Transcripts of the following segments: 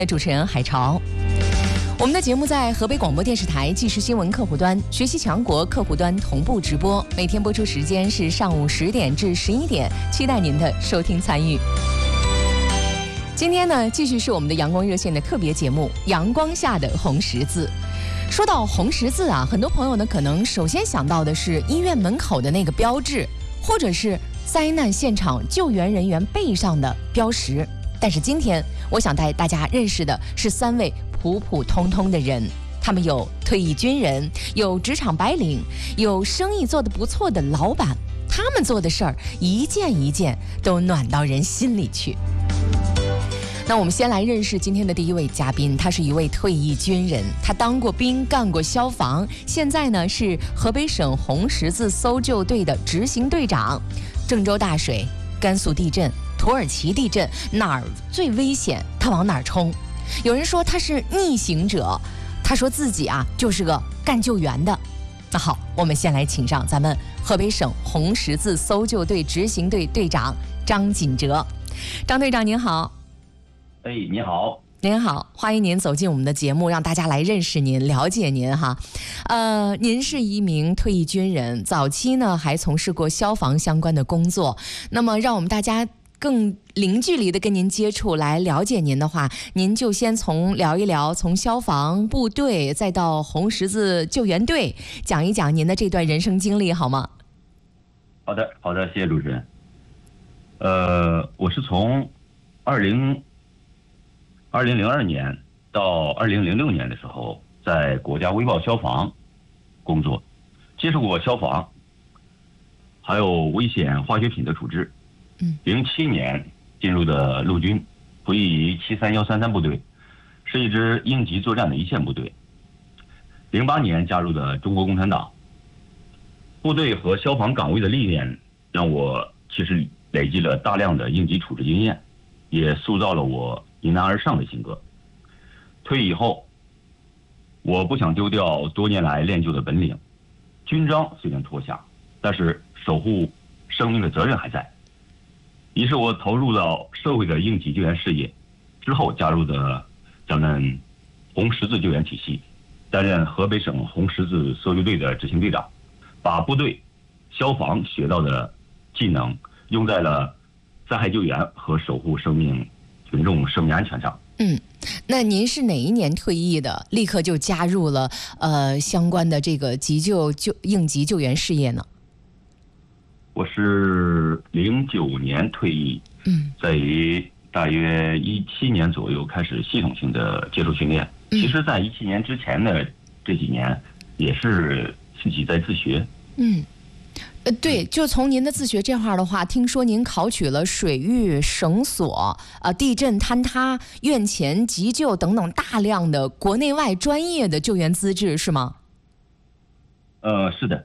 主持人海潮。我们的节目在河北广播电视台即时新闻客户端、学习强国客户端同步直播，每天播出时间是上午10点至11点，期待您的收听参与。今天呢，继续是我们的阳光热线的特别节目《阳光下的红十字》。说到红十字啊，很多朋友呢可能首先想到的是医院门口的那个标志，或者是灾难现场救援人员背上的标识。但是今天我想带大家认识的是3位普普通通的人，他们有退役军人，有职场白领，有生意做得不错的老板，他们做的事儿一件一件都暖到人心里去。那我们先来认识今天的第一位嘉宾，他是一位退役军人，他当过兵，干过消防，现在呢是河北省红十字搜救队的执行队长。郑州大水、甘肃地震、土耳其地震，哪儿最危险他往哪儿冲。有人说他是逆行者，他说自己啊就是个干救援的。那好，我们先来请上咱们河北省红十字搜救队执行队队长张锦哲。张队长您好。 你好。 您好，欢迎您走进我们的节目，让大家来认识您、了解您哈。您是一名退役军人，早期呢还从事过消防相关的工作。那么，让我们大家更零距离的跟您接触，来了解您的话，您就先聊一聊从消防部队再到红十字救援队，讲一讲您的这段人生经历好吗？ 好的，谢谢主持人。我是从2002年到2006年的时候，在国家微报消防工作，接触过消防，还有危险化学品的处置。07年进入的陆军，服役于73133部队，是一支应急作战的一线部队。08年加入的中国共产党。部队和消防岗位的历练，让我其实累积了大量的应急处置经验，也塑造了我迎难而上的性格。退役后，我不想丢掉多年来练就的本领，军章虽然脱下，但是守护生命的责任还在。于是我投入到社会的应急救援事业，之后加入的咱们红十字救援体系，担任河北省红十字搜救队的执行队长，把部队消防学到的技能用在了灾害救援和守护生命群众生命安全上。 那您是哪一年退役的？立刻就加入了相关的这个应急救援事业呢？ 我是09年退役，在于大约17年左右开始系统性的接受训练。其实在17年之前的这几年也是自己在自学。 对，就从您的自学这块的话，听说您考取了水域、绳索、地震坍塌、院前急救等等大量的国内外专业的救援资质，是吗？ 是的。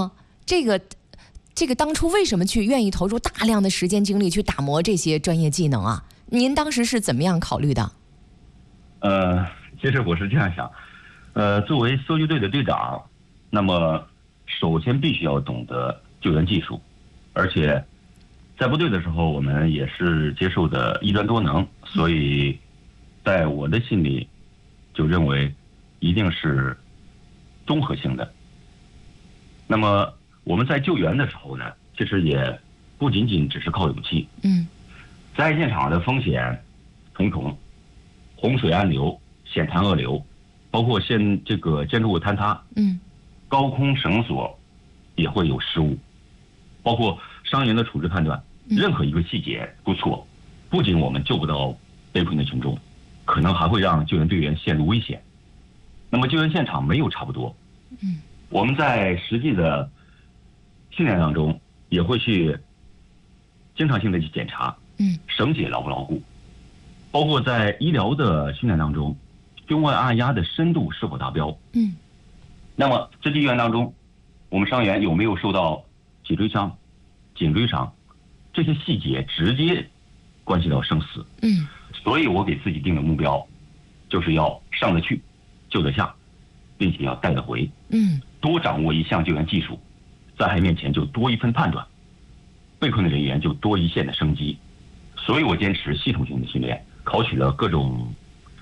这个当初为什么愿意投入大量的时间精力去打磨这些专业技能啊？您当时是怎么样考虑的？ 其实我是这样想，作为搜救队的队长，那么首先必须要懂得救援技术，而且在部队的时候我们也是接受的一专多能，所以在我的心里就认为一定是综合性的。那么我们在救援的时候呢，其实也不仅仅只是靠勇气。灾害现场的风险重重，洪水暗流、险滩恶流，包括这个建筑物坍塌，高空绳索也会有失误，包括伤员的处置判断，任何一个细节不错，不仅我们救不到被困的群众，可能还会让救援队员陷入危险。那么救援现场没有差不多，我们在实际的训练当中也会去经常性的去检查，绳结牢不牢固，包括在医疗的训练当中，胸外按压的深度是否达标。那么在救援当中，我们伤员有没有受到脊椎伤、颈椎伤，这些细节直接关系到生死。所以我给自己定的目标，就是要上得去、救得下，并且要带得回。多掌握一项救援技术，灾害面前就多一份判断，被困的人员就多一线的生机。所以我坚持系统性的训练，考取了各种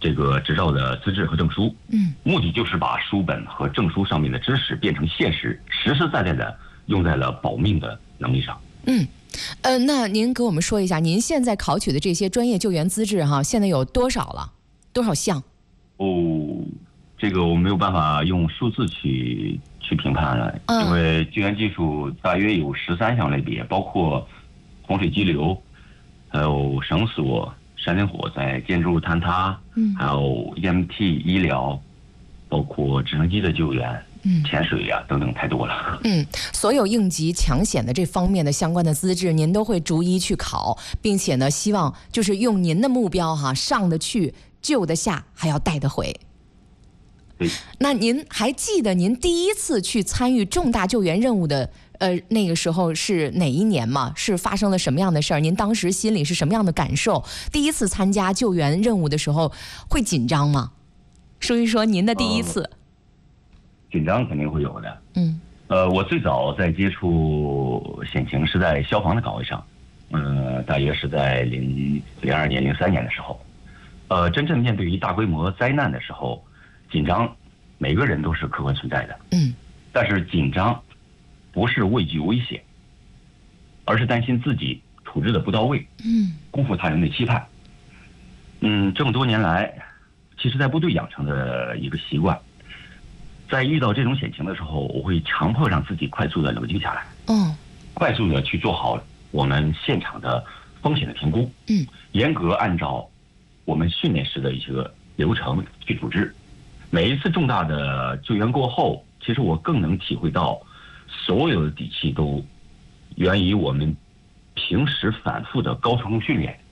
这个执照的资质和证书。目的就是把书本和证书上面的知识变成现实，实实在在的用在了保命的能力上。 那您给我们说一下，您现在考取的这些专业救援资质哈，现在有多少了？多少项？ 这个我没有办法用数字去评判了，因为救援技术大约有13项类别，包括洪水激流，还有绳索、山林火灾、建筑物坍塌，还有 EMT 医疗，包括直升机的救援。潜水呀，等等，太多了。 所有应急抢险的这方面的相关的资质，您都会逐一去考，并且呢，希望就是用您的目标哈，上得去，救得下，还要带得回。那您还记得您第一次去参与重大救援任务的那个时候是哪一年吗？是发生了什么样的事儿？您当时心里是什么样的感受？第一次参加救援任务的时候会紧张吗？说一说您的第一次。 紧张肯定会有的。我最早在接触险情是在消防的岗位上，大约是在02年、03年的时候。真正面对于大规模灾难的时候，紧张每个人都是客观存在的。但是紧张不是畏惧危险，而是担心自己处置的不到位，辜负他人的期盼。这么多年来，其实在部队养成的一个习惯。在遇到这种险情的时候，我会强迫让自己快速的冷静下来，快速的去做好我们现场的风险的评估，严格按照我们训练时的一些流程去组织。每一次重大的救援过后，其实我更能体会到，所有的底气都源于我们平时反复的高强度训练。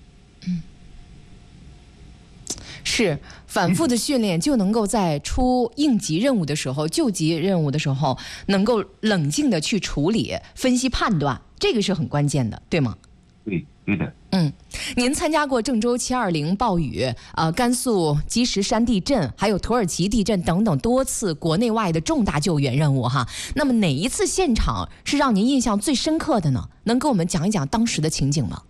是反复的训练，就能够在出应急任务的时候、救急任务的时候，能够冷静的去处理、分析、判断，这个是很关键的，对吗？ 对的。 您参加过郑州720暴雨、甘肃积石山地震，还有土耳其地震等等多次国内外的重大救援任务哈。那么哪一次现场是让您印象最深刻的呢？能跟我们讲一讲当时的情景吗？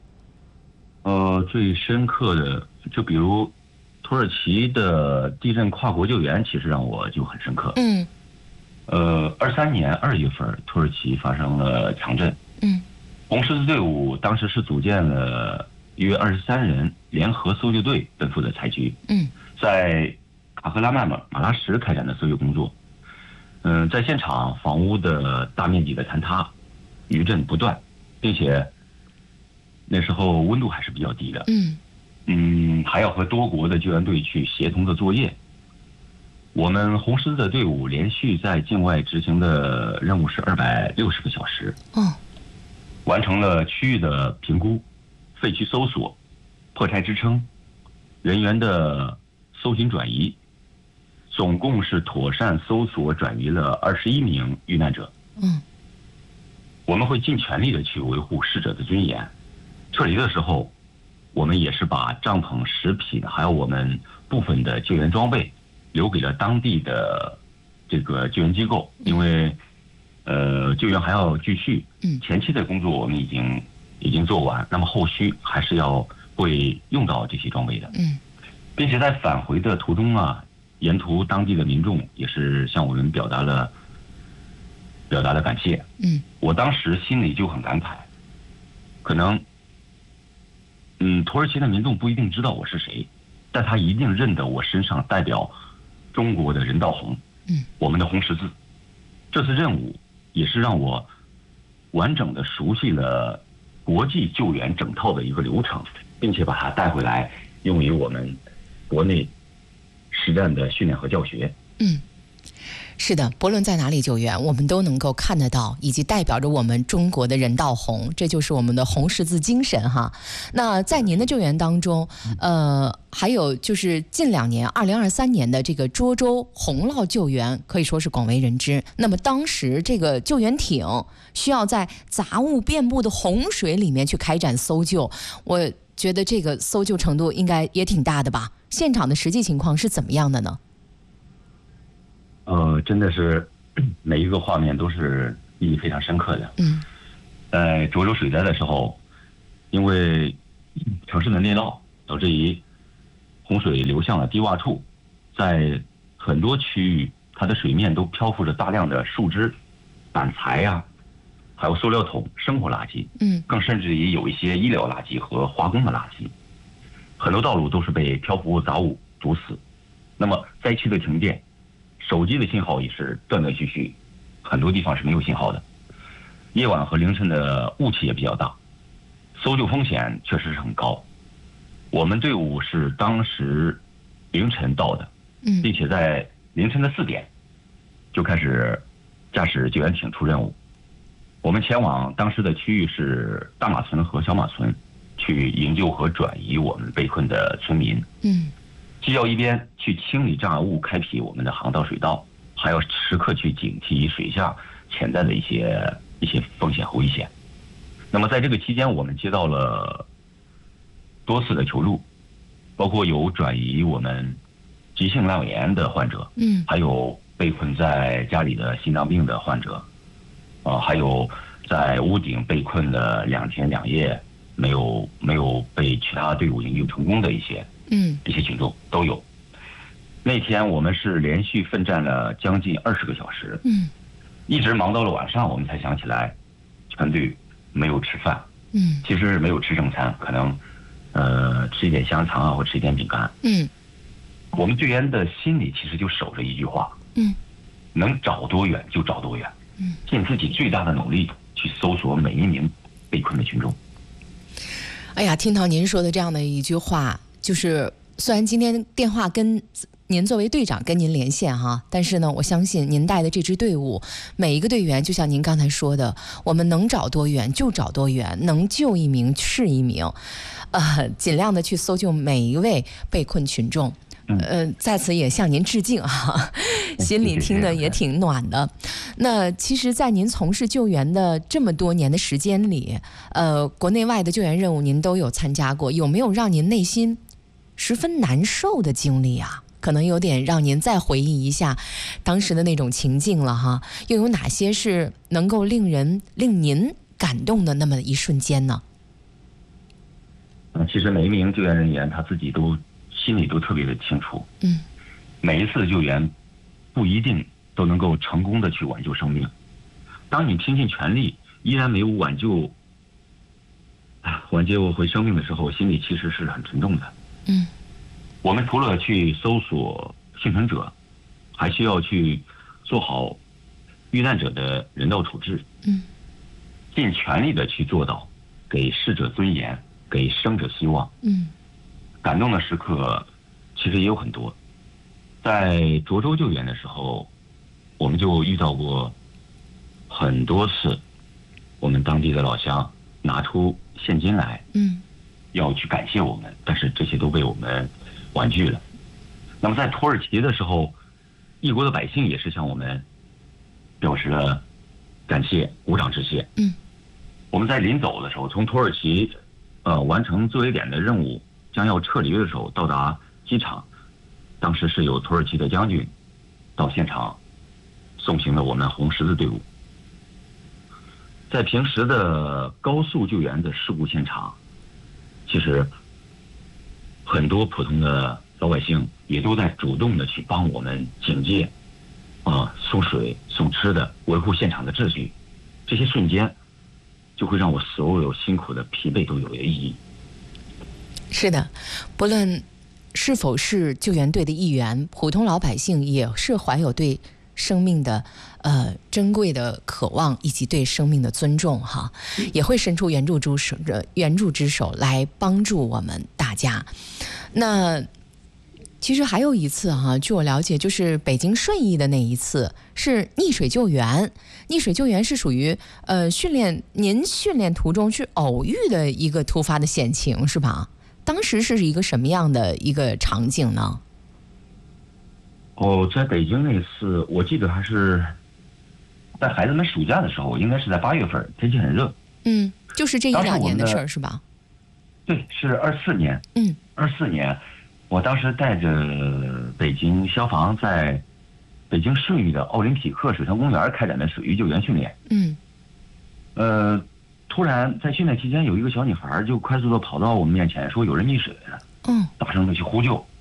最深刻的就比如土耳其的地震跨国救援，其实让我就很深刻。23年2月份，土耳其发生了强震。红十字队伍当时是组建了约23人联合搜救队奔赴的采集。在卡赫拉曼马拉什开展的搜救工作。在现场房屋的大面积的坍塌，余震不断，并且那时候温度还是比较低的。还要和多国的救援队去协同的作业。我们红十字的队伍连续在境外执行的任务是260个小时。完成了区域的评估、废墟搜索、破拆支撑、人员的搜寻转移，总共是妥善搜索转移了21名遇难者。我们会尽全力的去维护逝者的尊严。撤离的时候，我们也是把帐篷、食品还有我们部分的救援装备留给了当地的这个救援机构，因为救援还要继续。前期的工作我们已经做完，那么后续还是要会用到这些装备的。并且在返回的途中啊，沿途当地的民众也是向我们表达了感谢。我当时心里就很感慨，可能土耳其的民众不一定知道我是谁，但他一定认得我身上代表中国的人道红，我们的红十字。这次任务也是让我完整的熟悉了国际救援整套的一个流程，并且把它带回来用于我们国内实战的训练和教学。 是的，不论在哪里救援，我们都能够看得到，以及代表着我们中国的人道红，这就是我们的红十字精神哈。那在您的救援当中，还有就是近2年，2023年的这个涿州洪涝救援可以说是广为人知。那么当时这个救援艇需要在杂物遍布的洪水里面去开展搜救，我觉得这个搜救程度应该也挺大的吧？现场的实际情况是怎么样的呢？ 真的是每一个画面都是意义非常深刻的。在涿州水灾的时候，因为城市的内涝导致于洪水流向了低洼处，在很多区域，它的水面都漂浮着大量的树枝、板材呀，还有塑料桶、生活垃圾，更甚至于有一些医疗垃圾和化工的垃圾。很多道路都是被漂浮杂物堵死。那么灾区的停电，手机的信号也是断断续续，很多地方是没有信号的。夜晚和凌晨的雾气也比较大，搜救风险确实是很高。我们队伍是当时凌晨到的，并且在凌晨的4点就开始驾驶救援艇出任务。我们前往当时的区域是大马村和小马村，去营救和转移我们被困的村民。既要一边去清理障碍物，开辟我们的航道水道，还要时刻去警惕水下潜在的一些风险和危险。那么在这个期间，我们接到了多次的求助，包括有转移我们急性阑尾炎的患者，还有被困在家里的心脏病的患者，还有在屋顶被困的2天2夜没有被其他队伍营救成功的一些群众都有。那天我们是连续奋战了将近20个小时，一直忙到了晚上，我们才想起来全队没有吃饭，其实没有吃正餐，可能吃一点香肠啊，或吃一点饼干。我们队员的心里其实就守着一句话，能找多远就找多远，尽自己最大的努力去搜索每一名被困的群众。 哎呀，听到您说的这样的一句话，就是虽然今天电话跟您作为队长跟您连线哈，但是呢，我相信您带的这支队伍，每一个队员就像您刚才说的，我们能找多远就找多远，能救一名是一名，尽量的去搜救每一位被困群众。在此也向您致敬啊，心里听得也挺暖的。那其实，在您从事救援的这么多年的时间里，国内外的救援任务您都有参加过，有没有让您内心十分难受的经历啊？可能有点让您再回忆一下当时的那种情境了哈。又有哪些是能够令您感动的那么一瞬间呢？ 其实每一名救援人员他自己心里都特别的清楚，每一次的救援不一定都能够成功的去挽救生命。当你拼尽全力依然没有挽救回生命的时候，心里其实是很沉重的。我们除了去搜索幸存者，还需要去做好遇难者的人道处置，尽全力的去做到给逝者尊严，给生者希望。感动的时刻其实也有很多。在涿州救援的时候，我们就遇到过很多次，我们当地的老乡拿出现金来，要去感谢我们，但是这些都被我们婉拒了。那么在土耳其的时候，异国的百姓也是向我们表示了感谢，鼓掌致谢。我们在临走的时候，从土耳其完成作业点的任务，将要撤离的时候，到达机场，当时是有土耳其的将军到现场送行了我们红十字队伍。在平时的高速救援的事故现场，其实很多普通的老百姓也都在主动的去帮我们警戒，送水送吃的，维护现场的秩序。这些瞬间就会让我所有辛苦的疲惫都有了意义。 是的，不论是否是救援队的一员，普通老百姓也是怀有对生命的珍贵的渴望以及对生命的尊重哈，也会伸出援助之手来帮助我们大家。那其实还有一次哈，据我了解，就是北京顺义的那一次是溺水救援。溺水救援是属于您训练途中去偶遇的一个突发的险情是吧？当时是一个什么样的一个场景呢？ 在北京那次，我记得还是在孩子们暑假的时候，应该是在8月份，天气很热。 就是这1-2年的事儿是吧？ 对，是24年。24年，我当时带着北京消防在北京顺义的奥林匹克水上公园开展的水域救援训练。突然在训练期间，有一个小女孩就快速的跑到我们面前，说有人溺水了。大声的去呼救。